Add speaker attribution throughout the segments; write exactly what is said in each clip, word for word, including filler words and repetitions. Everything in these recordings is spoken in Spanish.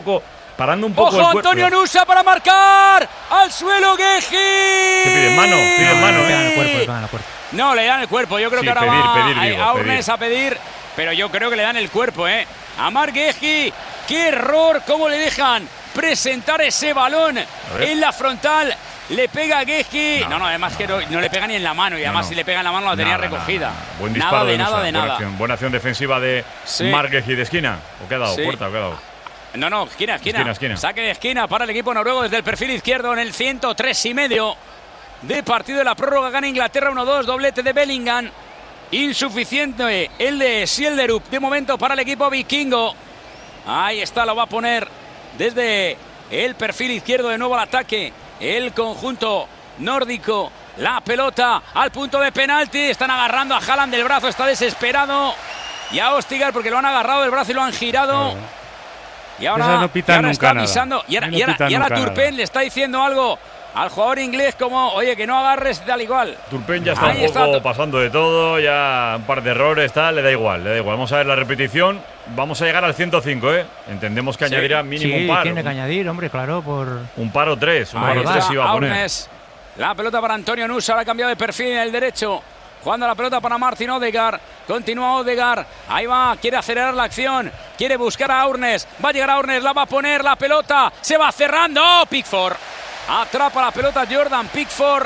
Speaker 1: Parando un poco
Speaker 2: ¡Ojo,
Speaker 1: el cuerpo.
Speaker 2: Antonio Nusa para marcar! ¡Al suelo, Guehi!
Speaker 1: ¿Qué piden? ¿Mano? ¿Piden mano?
Speaker 3: Le dan el cuerpo, le dan el cuerpo.
Speaker 2: No, le dan el cuerpo. Yo creo
Speaker 1: Sí,
Speaker 2: que ahora
Speaker 1: pedir,
Speaker 2: va
Speaker 1: pedir,
Speaker 2: a,
Speaker 1: digo,
Speaker 2: a Urnes
Speaker 1: pedir.
Speaker 2: a pedir, pero yo creo que le dan el cuerpo, ¿eh? A Marc Guehi. ¡Qué error! ¿Cómo le dejan presentar ese balón en la frontal? Le pega a Guehi. No, no, no, además no. que no, no le pega ni en la mano. Y además no, no. si le pega en la mano la tenía nada, recogida.
Speaker 1: Nada, nada. Buen disparo
Speaker 2: nada de,
Speaker 1: de
Speaker 2: nada,
Speaker 1: Nusa.
Speaker 2: de
Speaker 1: Buena
Speaker 2: nada.
Speaker 1: Acción. Buena acción defensiva de
Speaker 2: sí.
Speaker 1: Marc Guehi de esquina. ¿O qué ha dado?
Speaker 2: Sí.
Speaker 1: ¿Puerta o qué ha dado?
Speaker 2: No, no, esquina, esquina.
Speaker 1: esquina, esquina.
Speaker 2: Saque de esquina para el equipo noruego desde el perfil izquierdo en el ciento tres y medio de partido de la prórroga. Gana Inglaterra uno dos, doblete de Bellingham. Insuficiente el de Sielderup de momento para el equipo vikingo. Ahí está, lo va a poner desde el perfil izquierdo de nuevo al ataque. El conjunto nórdico. La pelota al punto de penalti. Están agarrando a Haaland del brazo, está desesperado. Y a Ostigar porque lo han agarrado del brazo y lo han girado.
Speaker 4: Uh-huh.
Speaker 2: Y ahora,
Speaker 4: no
Speaker 2: y ahora está
Speaker 4: nada.
Speaker 2: avisando. Y ahora,
Speaker 4: no
Speaker 2: y ahora, y ahora Turpin
Speaker 4: nada.
Speaker 2: le está diciendo algo al jugador inglés como, oye, que no agarres tal igual.
Speaker 1: Turpin ya está
Speaker 2: Ahí
Speaker 1: un poco
Speaker 2: está.
Speaker 1: pasando de todo, ya un par de errores, tal, le da igual, le da igual. Vamos a ver la repetición. Vamos a llegar al ciento cinco, ¿eh? Entendemos que sí. añadirá mínimo
Speaker 3: sí,
Speaker 1: un par.
Speaker 3: tiene que añadir, hombre, claro, por...
Speaker 1: Un par o tres, un
Speaker 2: Ahí
Speaker 1: par o tres iba a poner.
Speaker 2: Aunes. La pelota para Antonio Nusa, ahora ha cambiado de perfil en el derecho. Jugando la pelota para Martin Odegaard. Continúa Odegaard. Ahí va, quiere acelerar la acción. Quiere buscar a Urnes. Va a llegar a Urnes, la va a poner la pelota. Se va cerrando. ¡Oh, Pickford! Atrapa la pelota Jordan Pickford.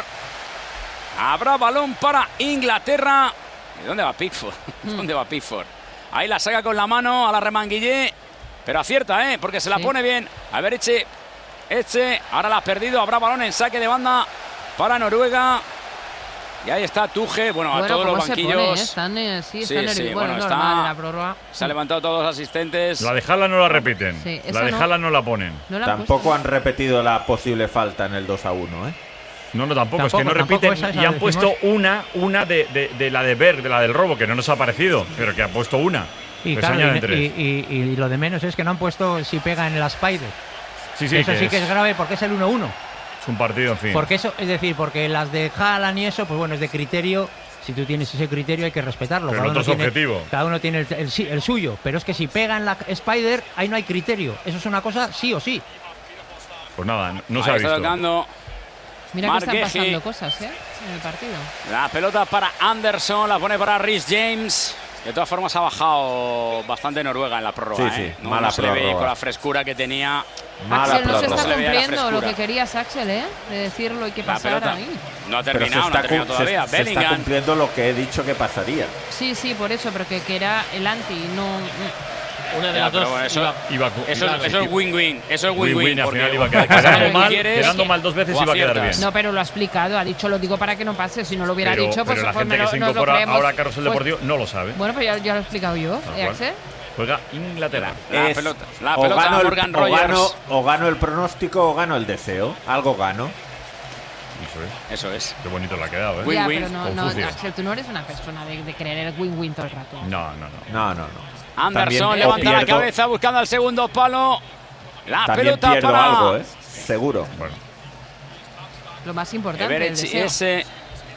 Speaker 2: Habrá balón para Inglaterra. ¿Y dónde va Pickford? ¿Dónde va Pickford? Ahí la saca con la mano a la Remanguillé. Pero acierta, ¿eh? Porque se la sí. pone bien. A ver, Eche. Eche. Ahora la ha perdido. Habrá balón en saque de banda para Noruega. Y ahí está Tuchel, bueno, bueno, a todos los banquillos.
Speaker 5: Se pone, ¿eh? Están, eh, sí, están
Speaker 2: sí, sí,
Speaker 5: bueno,
Speaker 2: bueno,
Speaker 5: normal,
Speaker 2: está,
Speaker 5: la prórroga.
Speaker 2: Se han levantado todos los asistentes.
Speaker 1: La de Haaland no la repiten.
Speaker 5: Sí,
Speaker 1: la de
Speaker 5: no,
Speaker 1: Haaland no la ponen.
Speaker 5: No la
Speaker 6: tampoco han repetido la posible falta en el dos a uno, ¿eh?
Speaker 1: No, no, tampoco,
Speaker 3: tampoco
Speaker 1: es que no repiten
Speaker 3: esa, esa
Speaker 1: y han
Speaker 3: decimos.
Speaker 1: puesto una, una de, de, de la de Berg, de la del robo, que no nos ha parecido, pero que ha puesto una.
Speaker 3: Y,
Speaker 1: pues
Speaker 3: claro, y,
Speaker 1: tres.
Speaker 3: Y, y, y lo de menos es que no han puesto si pega en el Spider.
Speaker 1: Sí, sí,
Speaker 3: eso
Speaker 1: que
Speaker 3: sí
Speaker 1: es,
Speaker 3: que es grave porque es el uno uno.
Speaker 1: Es un partido, en fin.
Speaker 3: Porque eso, es decir, porque las de Haaland y eso, pues bueno, es de criterio. Si tú tienes ese criterio hay que respetarlo.
Speaker 1: Pero
Speaker 3: cada,
Speaker 1: otro
Speaker 3: uno
Speaker 1: es
Speaker 3: tiene,
Speaker 1: objetivo.
Speaker 3: cada uno tiene el, el, el, el suyo. Pero es que si pega en la Spider, ahí no hay criterio. Eso es una cosa sí o sí.
Speaker 1: Pues nada, no, no se
Speaker 2: ahí
Speaker 1: ha visto.
Speaker 2: Tocando.
Speaker 5: Mira
Speaker 2: Marc
Speaker 5: que están
Speaker 2: Guehi.
Speaker 5: pasando cosas, ¿eh? En el partido.
Speaker 2: La pelota para Anderson, la pone para Reece James. De todas formas ha bajado bastante Noruega en la prórroga.
Speaker 6: Sí, sí,
Speaker 2: ¿eh? No,
Speaker 6: mala
Speaker 2: no se le ve
Speaker 6: prórroga.
Speaker 2: con la frescura que tenía.
Speaker 6: Mala
Speaker 5: Axel no se
Speaker 6: prórroga.
Speaker 5: está
Speaker 2: Se le veía la
Speaker 5: cumpliendo lo
Speaker 2: frescura.
Speaker 5: que querías, Axel, ¿eh? De decirlo y que
Speaker 2: La
Speaker 5: pasara
Speaker 2: pelota
Speaker 5: ahí.
Speaker 2: no ha
Speaker 6: Pero se
Speaker 2: terminado, no ha
Speaker 6: está,
Speaker 2: terminado
Speaker 6: se,
Speaker 2: todavía.
Speaker 6: se está
Speaker 2: Bellingham.
Speaker 6: cumpliendo lo que he dicho que pasaría.
Speaker 5: Sí, sí, por eso, pero que, que era el anti, no...
Speaker 4: Una de
Speaker 2: Ya,
Speaker 4: las
Speaker 2: pero
Speaker 4: dos
Speaker 2: bueno, eso,
Speaker 4: iba,
Speaker 1: Iba,
Speaker 2: eso,
Speaker 1: iba,
Speaker 2: eso es win-win. Eso es win-win.
Speaker 1: win-win, al
Speaker 2: porque
Speaker 1: final iba a quedar.
Speaker 2: pasar
Speaker 1: Quedando
Speaker 2: lo que
Speaker 1: mal,
Speaker 2: quieres,
Speaker 1: quedando mal dos veces
Speaker 2: o
Speaker 1: iba a quedar
Speaker 2: aciertas.
Speaker 1: bien.
Speaker 5: No, pero lo ha explicado, ha dicho, lo digo para que no pase. Si no lo hubiera
Speaker 1: pero,
Speaker 5: dicho, pues,
Speaker 1: pero la
Speaker 5: pues
Speaker 1: gente
Speaker 5: me
Speaker 1: que
Speaker 5: lo,
Speaker 1: se
Speaker 5: nos lo
Speaker 1: incorpora
Speaker 5: creemos.
Speaker 1: ahora a Carrusel
Speaker 5: Pues,
Speaker 1: Deportivo no lo sabe.
Speaker 5: bueno, pues ya, ya lo he explicado yo,
Speaker 1: Tal
Speaker 5: ¿eh,
Speaker 1: cual.
Speaker 5: Axel?
Speaker 1: Juega Inglaterra.
Speaker 2: La
Speaker 6: Es,
Speaker 2: pelota, la
Speaker 6: o,
Speaker 2: pelota
Speaker 6: gano
Speaker 2: a
Speaker 6: el,
Speaker 2: Morgan
Speaker 6: o,
Speaker 2: Rogers.
Speaker 6: gano, o gano el pronóstico o gano el deseo. Algo gano.
Speaker 1: Eso es.
Speaker 2: Eso es.
Speaker 1: Qué bonito le ha quedado, ¿eh?
Speaker 2: Win,
Speaker 5: Ya,
Speaker 2: win,
Speaker 5: pero no, no,
Speaker 1: Confucio.
Speaker 5: Axel, tú no eres una persona de, de creer el win-win todo el rato.
Speaker 1: No, no, no.
Speaker 6: No, no, no.
Speaker 2: Anderson
Speaker 6: También
Speaker 2: levanta
Speaker 6: o
Speaker 2: la
Speaker 6: pierdo-
Speaker 2: cabeza buscando al segundo palo. La
Speaker 6: También
Speaker 2: pelota
Speaker 6: pierdo
Speaker 2: para
Speaker 6: algo, ¿eh? Seguro.
Speaker 1: Bueno,
Speaker 5: Lo más importante, el
Speaker 2: Everett
Speaker 5: deseo.
Speaker 2: ese.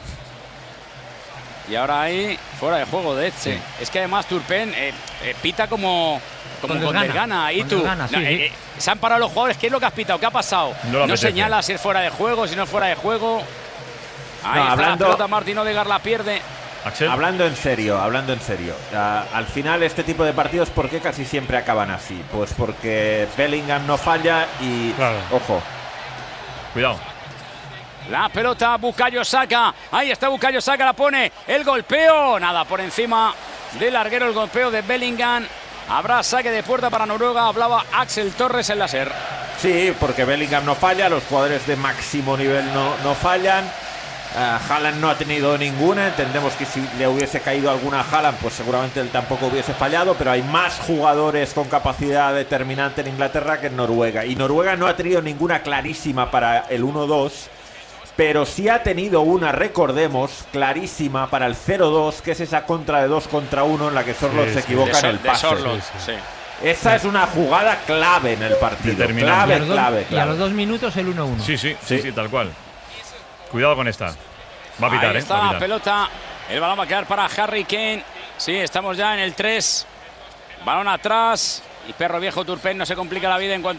Speaker 2: Y ahora ahí, fuera de juego de Etche.
Speaker 1: Sí.
Speaker 2: Es que además Turpin eh, eh, pita como, como
Speaker 3: Con
Speaker 2: con
Speaker 3: desgana.
Speaker 2: desgana. ¿Y
Speaker 3: Con
Speaker 2: tú?
Speaker 3: desgana, sí,
Speaker 2: No, eh,
Speaker 3: sí.
Speaker 2: eh, se han parado los jugadores. ¿Qué es lo que has pitado? ¿Qué ha pasado?
Speaker 1: No le
Speaker 2: No,
Speaker 1: apetece.
Speaker 2: señala si es fuera de juego, si no es fuera de juego. Ahí
Speaker 6: No,
Speaker 2: está
Speaker 6: hablando-
Speaker 2: la pelota, Martín Odegaard la pierde.
Speaker 1: Axel.
Speaker 6: Hablando en serio, hablando en serio. a- al final este tipo de partidos, ¿por qué casi siempre acaban así? Pues porque Bellingham no falla y...
Speaker 4: Claro.
Speaker 6: Ojo.
Speaker 1: Cuidado.
Speaker 2: La pelota, Bukayo Saka. Ahí está Bukayo Saka, la pone. El golpeo. Nada, por encima del larguero el golpeo de Bellingham. Habrá saque de puerta para Noruega. Hablaba Axel Torres en la SER.
Speaker 6: Sí, porque Bellingham no falla, los jugadores de máximo nivel no, no fallan. Uh, Haaland no ha tenido ninguna. Entendemos que si le hubiese caído alguna a Haaland, pues seguramente él tampoco hubiese fallado. Pero hay más jugadores con capacidad determinante en Inglaterra que en Noruega. Y Noruega no ha tenido ninguna clarísima para el uno dos. Pero sí ha tenido una, recordemos, clarísima para el cero dos, que es esa contra de dos contra uno en la que Sorloth
Speaker 4: Sí,
Speaker 6: se
Speaker 4: sí.
Speaker 6: equivoca
Speaker 2: De,
Speaker 6: en
Speaker 2: Sor-
Speaker 6: el
Speaker 2: de
Speaker 6: pase.
Speaker 2: Sorloth,
Speaker 4: Sí,
Speaker 2: sí.
Speaker 6: Esa es una jugada clave en el partido.
Speaker 1: Determinante.
Speaker 3: Y a
Speaker 6: Clave,
Speaker 3: los dos-
Speaker 6: clave,
Speaker 3: y a
Speaker 6: clave.
Speaker 3: los dos minutos el uno uno.
Speaker 1: Sí, sí, sí,
Speaker 6: Sí.
Speaker 1: sí, tal cual. Cuidado con esta. Va a pitar,
Speaker 2: Ahí
Speaker 1: ¿eh?
Speaker 2: está
Speaker 1: Va a
Speaker 2: la
Speaker 1: pitar.
Speaker 2: pelota. El balón va a quedar para Harry Kane. Sí, estamos ya en el tres. Balón atrás. Y Perro Viejo Turpin no se complica la vida en cuanto